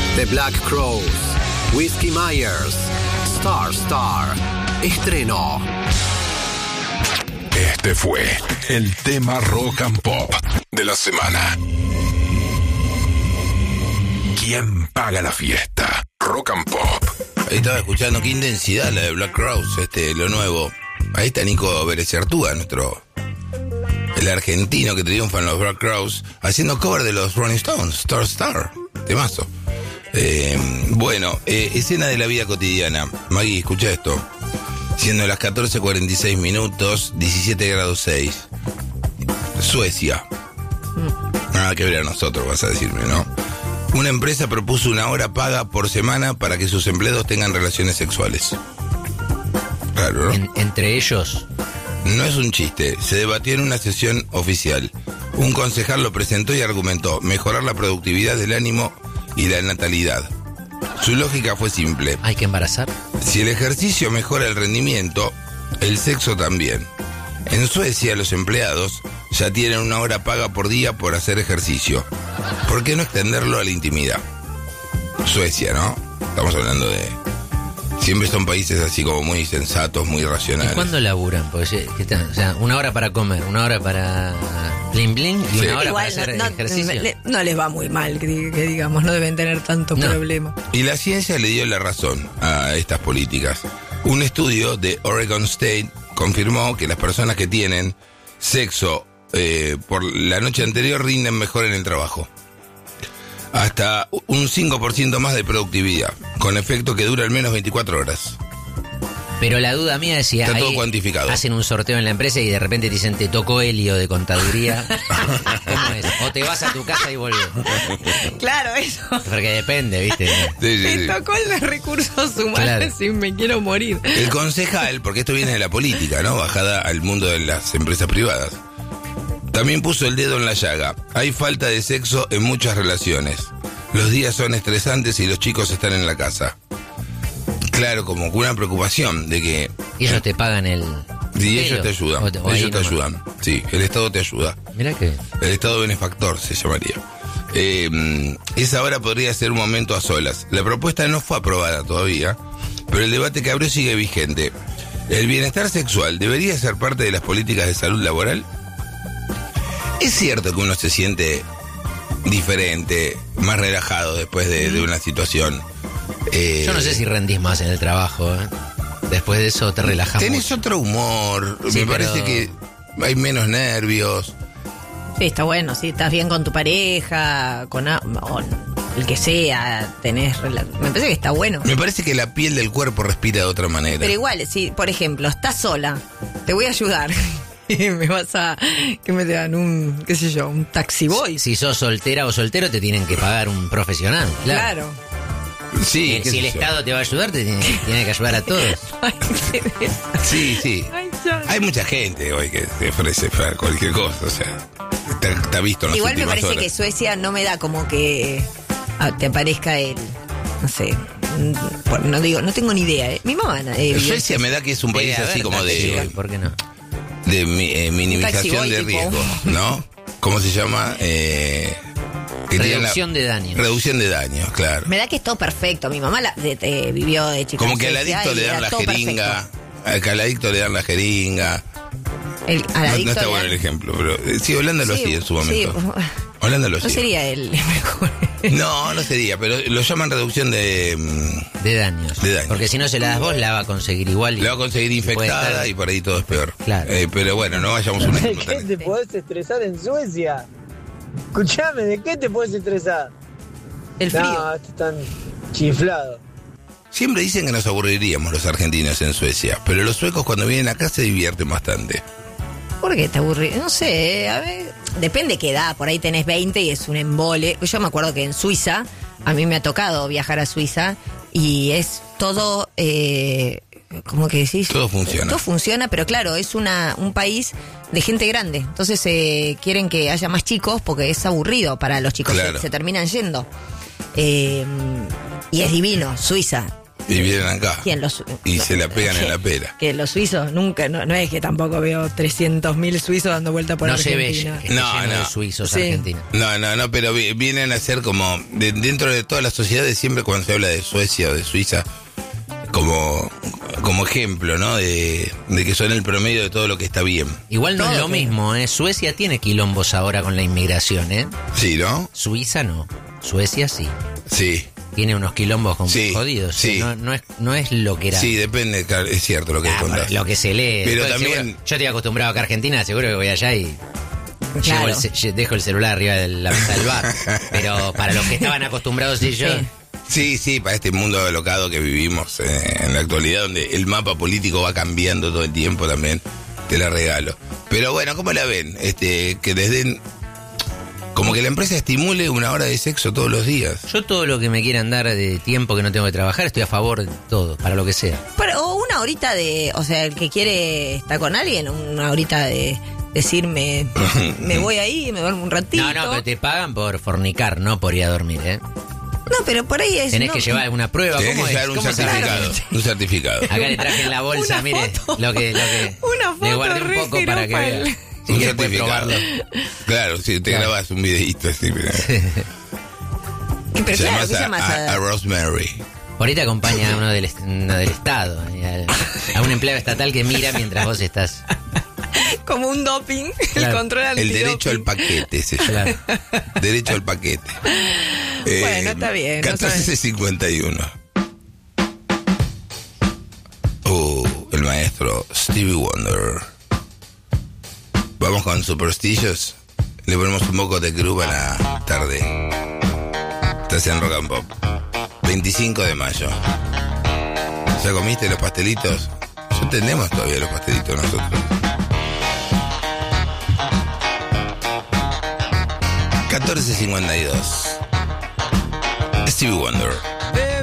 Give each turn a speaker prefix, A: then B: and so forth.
A: The Black Crowes, Whiskey Myers, Star, estreno.
B: Este fue el tema rock and pop de la semana. ¿Quién paga la fiesta? Rock and pop.
C: Ahí estaba escuchando, qué intensidad la de Black Crowes, lo nuevo. Ahí está Nico Berecertúa, el argentino que triunfa en los Black Crowes, haciendo cover de los Rolling Stones, Star, temazo. Escena de la vida cotidiana. Maggie, escucha esto. Siendo las 14:46 minutos, 17 grados 6. Suecia. Nada que ver a nosotros, vas a decirme, ¿no? Una empresa propuso una hora paga por semana para que sus empleados tengan relaciones sexuales. Claro, ¿no?
D: ¿Entre ellos?
C: No es un chiste, se debatió en una sesión oficial. Un concejal lo presentó y argumentó mejorar la productividad del ánimo y la natalidad. Su lógica fue simple.
D: ¿Hay que embarazar?
C: Si el ejercicio mejora el rendimiento, el sexo también. En Suecia los empleados ya tienen una hora paga por día por hacer ejercicio. ¿Por qué no extenderlo a la intimidad? Suecia, ¿no? Estamos hablando de... Siempre son países así como muy sensatos, muy racionales.
D: ¿Y cuándo laburan? Porque, o sea, una hora para comer, una hora para bling bling y una hora
E: igual
D: para hacer ejercicio.
E: No les va muy mal, que digamos, no deben tener tanto problema.
C: Y la ciencia le dio la razón a estas políticas. Un estudio de Oregon State confirmó que las personas que tienen sexo por la noche anterior rinden mejor en el trabajo. Hasta un 5% más de productividad, con efecto que dura al menos 24 horas.
D: Pero la duda mía es si
C: está
D: ahí
C: todo cuantificado.
D: Hacen un sorteo en la empresa y de repente te dicen, te tocó Helio de contaduría. ¿Cómo es? O te vas a tu casa y volvés.
E: Claro, eso.
D: Porque depende, ¿viste?
E: Me tocó el de recursos humanos y me quiero morir.
C: El concejal, porque esto viene de la política, ¿no? Bajada al mundo de las empresas privadas. También puso el dedo en la llaga. Hay falta de sexo en muchas relaciones. Los días son estresantes y los chicos están en la casa. Claro, como una preocupación de que...
D: Y ellos te pagan el...
C: Y ellos te ayudan. Ellos te ayudan. Sí, el Estado te ayuda.
D: Mirá que...
C: El Estado benefactor se llamaría. Esa hora podría ser un momento a solas. La propuesta no fue aprobada todavía, pero el debate que abrió sigue vigente. ¿El bienestar sexual debería ser parte de las políticas de salud laboral? Es cierto que uno se siente diferente, más relajado después de una situación.
D: Yo no sé si rendís más en el trabajo, ¿eh? Después de eso te relajas.
C: Tenés
D: mucho.
C: otro humor, sí, me parece que hay menos nervios.
E: Sí, está bueno, sí, estás bien con tu pareja, con el que sea, me parece que está bueno.
C: Me parece que la piel del cuerpo respira de otra manera.
E: Pero igual, si, por ejemplo, estás sola, te voy a ayudar. Me vas a... que me dan un, qué sé yo, un taxi boy.
D: Si sos soltera o soltero te tienen que pagar un profesional. Claro.
C: Sí,
D: si el Estado te va a ayudar, te tiene que ayudar a todos.
C: Sí. Hay mucha gente hoy que te ofrece para cualquier cosa, o sea, está visto en las
E: igual me
C: últimas
E: parece
C: horas.
E: que Suecia no me da como que te aparezca el, no sé, no tengo ni idea. Mi mamá
C: Suecia me da que es un país así como de...
D: ¿Por qué no?
C: De minimización de riesgo, ¿no? ¿Cómo se llama?
D: Reducción de daños.
C: Reducción de daños, claro.
E: Me da que es todo perfecto. Mi mamá vivió de chica.
C: Como que al adicto le dan la jeringa. Al adicto le dan la jeringa. No está bueno el ejemplo, pero sí, Holanda lo hacía en su momento.
E: Sí.
C: Holanda lo hacía.
E: No sería el mejor.
C: No sería, pero lo llaman reducción de
D: daños. Porque si no se la das vos, la va a conseguir igual.
C: La va a conseguir infectada y por ahí todo es peor.
D: Claro.
C: Pero bueno, no vayamos a un ejemplo.
F: ¿De qué te podés estresar en Suecia? Escuchame, ¿de qué te podés estresar?
E: El frío.
F: No, están chiflados.
C: Siempre dicen que nos aburriríamos los argentinos en Suecia, pero los suecos cuando vienen acá se divierten bastante.
E: ¿Por qué te aburrís? No sé, a ver, depende qué edad, por ahí tenés 20 y es un embole. Yo me acuerdo que en Suiza, a mí me ha tocado viajar a Suiza y es todo, ¿cómo que decís?
C: Todo funciona.
E: Todo funciona, pero claro, es un país de gente grande, entonces quieren que haya más chicos porque es aburrido para los chicos,
C: claro.
E: se terminan yendo. Y es divino, Suiza.
C: Y vienen acá.
E: ¿Quién los
C: Y se la pegan en la pera.
E: Que los suizos nunca, no es que tampoco veo 300.000 suizos dando vuelta por
D: No se ve
E: Argentina.
D: que esté lleno de suizos Argentina.
C: No, pero vienen a ser como, dentro de todas las sociedades, siempre cuando se habla de Suecia o de Suiza, como ejemplo, ¿no? De que son el promedio de todo lo que está bien.
D: Igual no
E: Todo
D: es lo
E: bien.
D: mismo, ¿eh? Suecia tiene quilombos ahora con la inmigración, ¿eh?
C: Sí, ¿no?
D: Suiza no. Suecia sí.
C: Sí.
D: Tiene unos quilombos
C: Sí,
D: jodidos.
C: sí.
D: No es lo que era.
C: Sí, depende, claro, es cierto lo que contás.
D: Lo que se lee.
C: Pero
D: Entonces,
C: también-
D: seguro, yo estoy acostumbrado acá a Argentina, seguro que voy allá y
E: Claro.
D: dejo el celular arriba de la mesa del bar. Pero para los que estaban acostumbrados ellos...
C: Sí, para este mundo alocado que vivimos en la actualidad, donde el mapa político va cambiando todo el tiempo también, te la regalo. Pero bueno, ¿cómo la ven? Que les den... Como que la empresa estimule 1 hora de sexo todos los días.
D: Yo todo lo que me quieran dar de tiempo que no tengo que trabajar, estoy a favor de todo, para lo que sea.
E: O una horita de, o sea, el que quiere estar con alguien, una horita de decirme, me voy ahí, me duermo un ratito.
D: No, pero te pagan por fornicar, no por ir a dormir, ¿eh?
E: No, pero por ahí es...
D: Tenés
E: no-
D: que llevar una prueba,
C: Tenés
D: ¿cómo
C: que
D: es?
C: llevar un
D: ¿Cómo se
C: certificado.
D: hace?
C: Un certificado.
D: Acá le traje en la bolsa,
E: Una
D: mire,
E: foto.
D: lo que
E: Una foto
D: le guardé un
E: re
D: poco para que
E: Jerófalo.
D: vea. Si
C: Un
D: quieres puedes
C: certificado.
D: probarlo.
C: Claro, si te
D: Claro.
C: grabas un videíto así.
E: Pero claro, ¿qué
C: Llamas
E: llamas
C: a Rosemary.
D: Por ahí te acompaña uno del Estado, a un empleado estatal que mira mientras vos estás.
E: como un doping,
D: Claro.
E: el control
C: El
E: antidoping.
C: derecho al paquete se llama.
D: Claro.
C: Derecho al paquete.
E: Bueno, está bien, no
C: 14:51. El maestro Stevie Wonder. Vamos con Superstitious. Le ponemos un poco de groove a la tarde. Estás en Rock and Pop. 25 de mayo. ¿Ya comiste los pastelitos? Ya tenemos todavía los pastelitos nosotros. 14:52. Stevie Wonder.